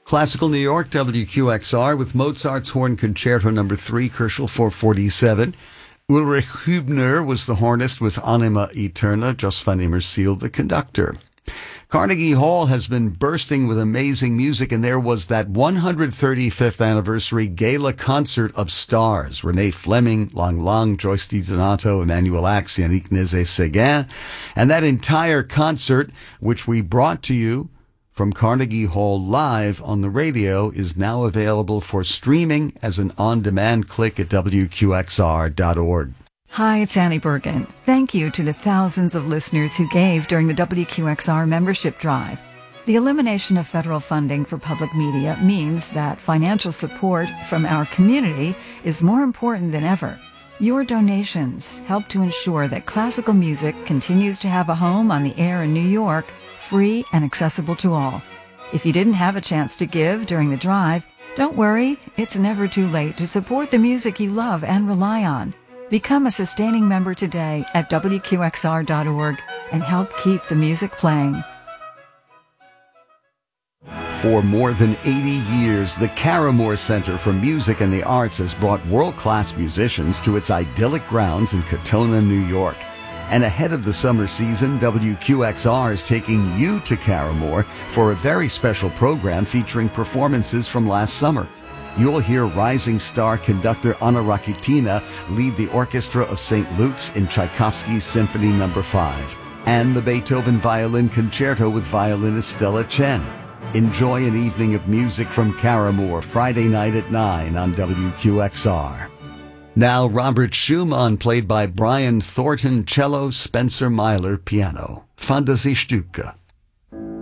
Classical New York, WQXR, with Mozart's Horn Concerto No. 3, Kerschel 447. Ulrich Hübner was the hornist with Anima Eterna, Just van Immersiel the conductor. Carnegie Hall has been bursting with amazing music, and there was that 135th anniversary gala concert of stars. Renee Fleming, Lang Lang, Joyce DiDonato, Emmanuel Ax, Yannick Nézet-Séguin. And that entire concert, which we brought to you from Carnegie Hall live on the radio, is now available for streaming as an on-demand click at WQXR.org. Hi, it's Annie Bergen. Thank you to the thousands of listeners who gave during the WQXR membership drive. The elimination of federal funding for public media means that financial support from our community is more important than ever. Your donations help to ensure that classical music continues to have a home on the air in New York, free and accessible to all. If you didn't have a chance to give during the drive, don't worry, it's never too late to support the music you love and rely on. Become a sustaining member today at WQXR.org and help keep the music playing. For more than 80 years, the Caramore Center for Music and the Arts has brought world-class musicians to its idyllic grounds in Katonah, New York. And ahead of the summer season, WQXR is taking you to Caramore for a very special program featuring performances from last summer. You'll hear rising star conductor Anna Rakitina lead the orchestra of St. Luke's in Tchaikovsky's Symphony No. 5, and the Beethoven Violin Concerto with violinist Stella Chen. Enjoy an evening of music from Caramore Friday night at 9 on WQXR. Now, Robert Schumann, played by Brian Thornton, cello, Spencer Myler, piano. Fantasiestücke.